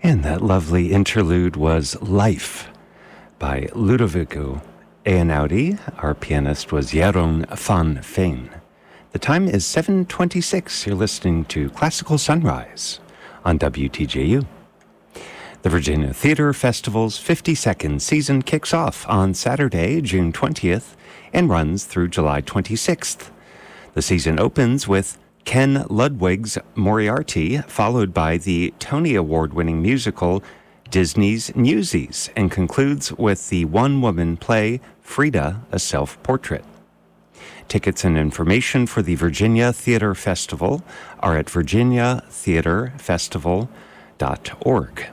And that lovely interlude was Life by Ludovico Einaudi. Our pianist was Jeroen van Veen. The time is 7:26. You're listening to Classical Sunrise on WTJU. The Virginia Theater Festival's 52nd season kicks off on Saturday, June 20th, and runs through July 26th. The season opens with Ken Ludwig's Moriarty, followed by the Tony Award-winning musical Disney's Newsies, and concludes with the one-woman play Frida, a Self-Portrait. Tickets and information for the Virginia Theater Festival are at virginiatheaterfestival.org.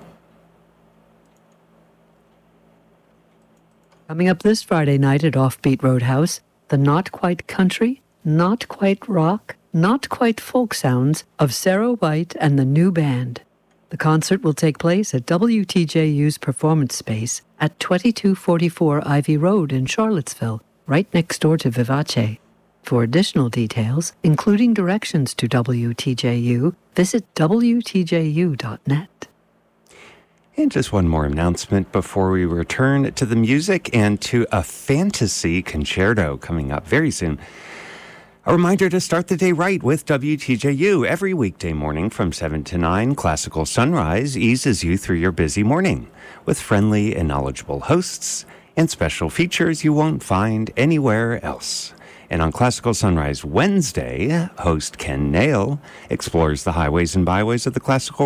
Coming up this Friday night at Offbeat Roadhouse, the not quite country, not quite rock, not quite folk sounds of Sarah White and the New Band. The concert will take place at WTJU's Performance Space at 2244 Ivy Road in Charlottesville, right next door to Vivace. For additional details, including directions to WTJU, visit WTJU.net. And just one more announcement before we return to the music and to a fantasy concerto coming up very soon. A reminder to start the day right with WTJU. Every weekday morning from 7 to 9, Classical Sunrise eases you through your busy morning with friendly and knowledgeable hosts and special features you won't find anywhere else. And on Classical Sunrise Wednesday, host Ken Nail explores the highways and byways of the classical